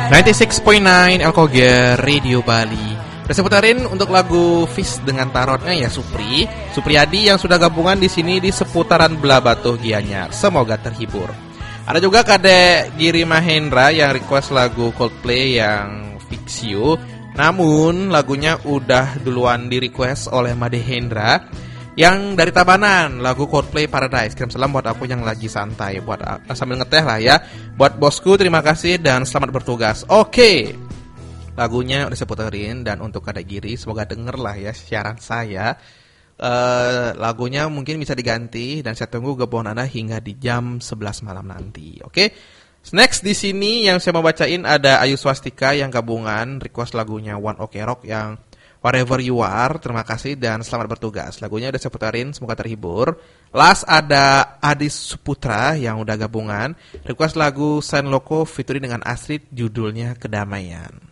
96.9 Elkoger Radio Bali. Udah saya putarin untuk lagu Fish dengan tarotnya ya Supriyadi yang sudah gabungan di sini di seputaran Belabatuh Gianyar. Semoga terhibur. Ada juga Kadek Giri Mahendra yang request lagu Coldplay yang Fix You. Namun lagunya udah duluan di request oleh Made Hendra yang dari Tabanan, lagu Coldplay Paradise. Kirim salam buat aku yang lagi santai, buat sambil ngeteh lah ya. Buat bosku terima kasih dan selamat bertugas. Oke. Lagunya udah saya puterin dan untuk Kadek Giri semoga denger lah ya siaran saya. Lagunya mungkin bisa diganti dan saya tunggu gabungan Anda hingga di jam 11 malam nanti. Oke. Next di sini yang saya mau bacain ada Ayu Swastika yang gabungan request lagunya One Ok Rock yang Wherever You Are. Terima kasih dan selamat bertugas. Lagunya udah saya putarin, semoga terhibur. Last ada Adis Suputra yang udah gabungan request lagu Sain Loko featuring dengan Astrid, judulnya Kedamaian.